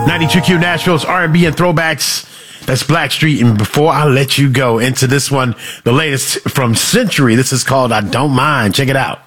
92Q Nashville's R&B and throwbacks. That's Blackstreet. And before I let you go into this one, the latest from Century, this is called I Don't Mind. Check it out.